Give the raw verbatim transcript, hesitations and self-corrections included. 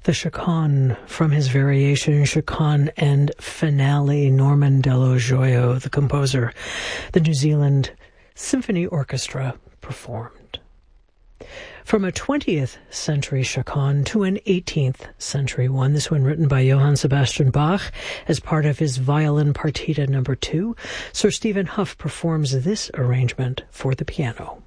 The Chaconne from his variation Chaconne and Finale, Norman Dello Joio, the composer, the New Zealand Symphony Orchestra performed. From a twentieth century chaconne to an eighteenth century one, this one written by Johann Sebastian Bach as part of his Violin Partita number two, Sir Stephen Hough performs this arrangement for the piano.